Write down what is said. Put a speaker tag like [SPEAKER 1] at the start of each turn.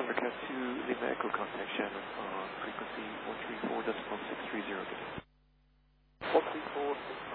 [SPEAKER 1] America to Lima Echo, contact Shannon on frequency 134.630.
[SPEAKER 2] 134.630.